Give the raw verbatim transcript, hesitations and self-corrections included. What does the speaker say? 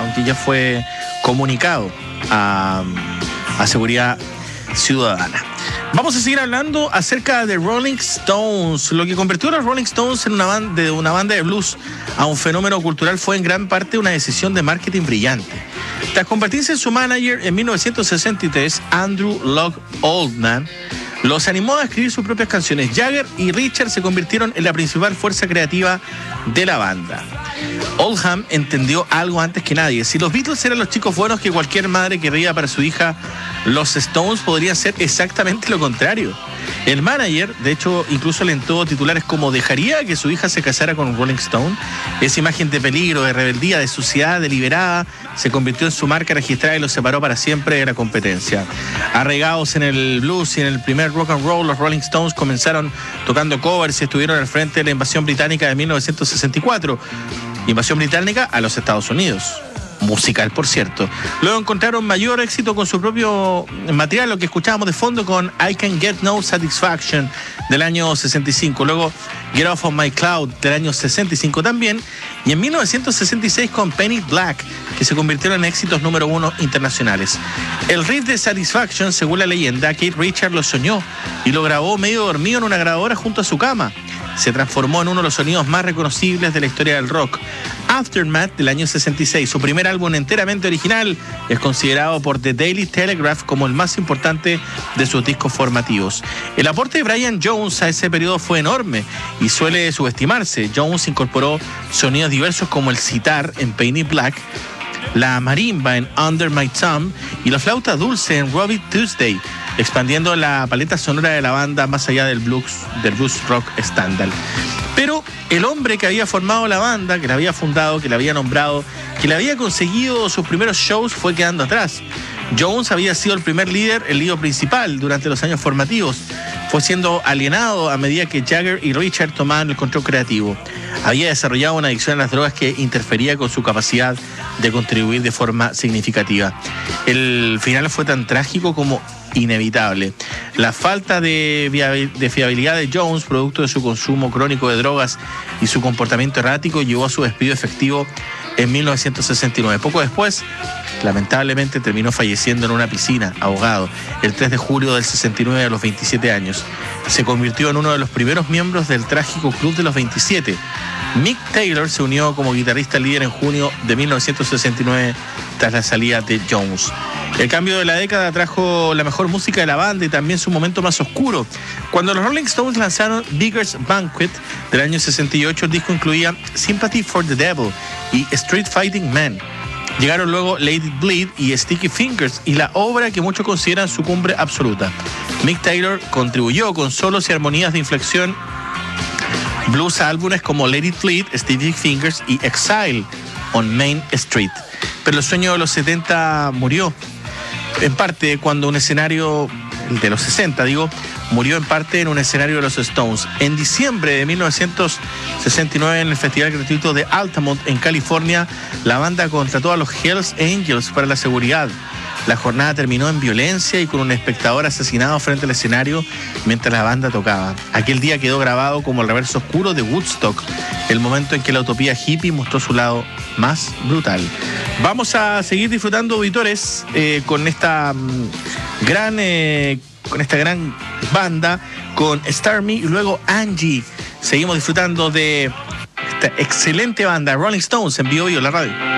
aunque ya fue comunicado a, a Seguridad Ciudadana. Vamos a seguir hablando acerca de Rolling Stones. Lo que convirtió a los Rolling Stones en una banda, de una banda de blues a un fenómeno cultural fue en gran parte una decisión de marketing brillante. Tras convertirse en su manager en mil novecientos sesenta y tres, Andrew Loog Oldham los animó a escribir sus propias canciones. Jagger y Richard se convirtieron en la principal fuerza creativa de la banda. Oldham entendió algo antes que nadie. Si los Beatles eran los chicos buenos que cualquier madre querría para su hija, los Stones podrían ser exactamente lo contrario. El manager, de hecho, incluso alentó titulares como «¿Dejaría que su hija se casara con un Rolling Stone?». Esa imagen de peligro, de rebeldía, de suciedad deliberada se convirtió en su marca registrada y los separó para siempre de la competencia. Arraigados en el blues y en el primer rock and roll, los Rolling Stones comenzaron tocando covers y estuvieron al frente de la invasión británica de mil novecientos sesenta y cuatro. Invasión británica a los Estados Unidos. Musical, por cierto. Luego encontraron mayor éxito con su propio material, lo que escuchábamos de fondo con I Can Get No Satisfaction del año sesenta y cinco. Luego Get Off of My Cloud del año sesenta y cinco también. Y en mil novecientos sesenta y seis con Penny Black, que se convirtieron en éxitos número uno internacionales. El riff de Satisfaction, según la leyenda, Keith Richards lo soñó y lo grabó medio dormido en una grabadora junto a su cama. Se transformó en uno de los sonidos más reconocibles de la historia del rock. Aftermath del año sesenta y seis, su primer álbum enteramente original, es considerado por The Daily Telegraph como el más importante de sus discos formativos. El aporte de Brian Jones a ese periodo fue enorme y suele subestimarse. Jones incorporó sonidos diversos como el sitar en Penny Black, la marimba en Under My Thumb y la flauta dulce en Ruby Tuesday, expandiendo la paleta sonora de la banda más allá del blues, del blues rock estándar. Pero el hombre que había formado la banda, que la había fundado, que la había nombrado, que le había conseguido sus primeros shows, fue quedando atrás. Jones había sido el primer líder, el líder principal durante los años formativos. Fue siendo alienado a medida que Jagger y Richard tomaban el control creativo. Había desarrollado una adicción a las drogas que interfería con su capacidad de contribuir de forma significativa. El final fue tan trágico como inevitable. La falta de, de fiabilidad de Jones, producto de su consumo crónico de drogas y su comportamiento errático, llevó a su despido efectivo en mil novecientos sesenta y nueve. Poco después, lamentablemente, terminó falleciendo en una piscina, ahogado, el tres de julio del sesenta y nueve a los veintisiete años. Se convirtió en uno de los primeros miembros del trágico Club de los veintisiete. Mick Taylor se unió como guitarrista líder en junio de mil novecientos sesenta y nueve tras la salida de Jones. El cambio de la década trajo la mejor música de la banda y también su momento más oscuro. Cuando los Rolling Stones lanzaron Beggars Banquet del año sesenta y ocho, el disco incluía Sympathy for the Devil y Street Fighting Man. Llegaron luego Let It Bleed y Sticky Fingers y la obra que muchos consideran su cumbre absoluta. Mick Taylor contribuyó con solos y armonías de inflexión blues a álbumes como Let It Bleed, Sticky Fingers y Exile on Main Street. Pero el sueño de los setenta murió. En parte cuando un escenario de los sesenta, digo, murió en parte en un escenario de los Stones. En diciembre de mil novecientos sesenta y nueve, en el Festival Gratuito de Altamont, en California, la banda contrató a los Hells Angels para la seguridad. La jornada terminó en violencia y con un espectador asesinado frente al escenario mientras la banda tocaba. Aquel día quedó grabado como el reverso oscuro de Woodstock, el momento en que la utopía hippie mostró su lado más brutal. Vamos a seguir disfrutando, auditores, eh, con esta um, gran eh, con esta gran banda, con Start Me y luego Angie. Seguimos disfrutando de esta excelente banda, Rolling Stones, en vivo y en la radio.